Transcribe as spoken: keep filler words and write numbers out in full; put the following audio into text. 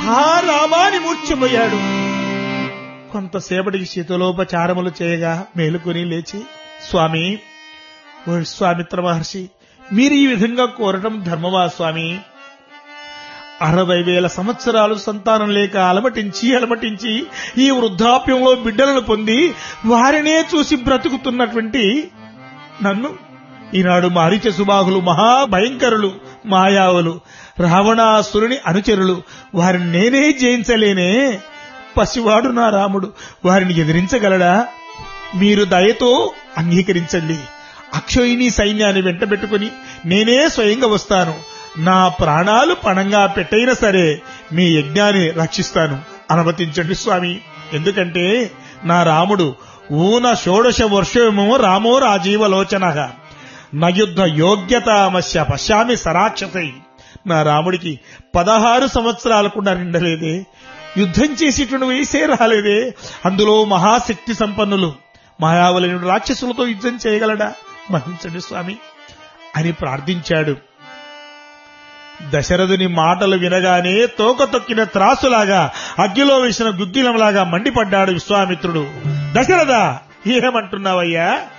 హా రామాని మూర్ఛపోయాడు. కొంతసేపటికి శీతలోపచారములు చేయగా మేలుకొని లేచి, స్వామి, ఓ విశ్వామిత్ర మహర్షి, మీరు ఈ విధంగా కోరటం ధర్మమా స్వామి? అరవై వేల సంవత్సరాలు సంతానం లేక అలమటించి అలమటించి ఈ వృద్ధాప్యంలో బిడ్డలను పొంది వారినే చూసి బ్రతుకుతున్నటువంటి నన్ను ఈనాడు మారీచ సుబాహులు, మహాభయంకరులు, మాయావులు, రావణాసురుని అనుచరులు, వారిని నేనే జయించలేనే. పసివాడు నా రాముడు, వారిని ఎదిరించగలడా? మీరు దయతో అంగీకరించండి. అక్షయుని సైన్యాన్ని వెంటబెట్టుకుని నేనే స్వయంగా వస్తాను. నా ప్రాణాలు పణంగా పెట్టైనా సరే మీ యజ్ఞాన్ని రక్షిస్తాను. అనుమతించండి స్వామి. ఎందుకంటే నా రాముడు ఊన షోడశ వర్షమో రామో రాజీవలోచన నయుద్ధ యోగ్యతామస్య పశ్యామి సరాక్షసై. నా రాముడికి పదహారు సంవత్సరాలు కూడా నిండలేదే, యుద్ధం చేసేటువంటి వయసే రాలేదే. అందులో మహాశక్తి సంపన్నులు మాయావలైన రాక్షసులతో యుద్ధం చేయగలడా? మన్నించండి స్వామి అని ప్రార్థించాడు. దశరథుని మాటలు వినగానే తోక తొక్కిన త్రాసులాగా, అగ్గిలో వేసిన గుగ్గిలంలాగా మండిపడ్డాడు విశ్వామిత్రుడు. దశరథ, ఏమంటున్నావయ్యా?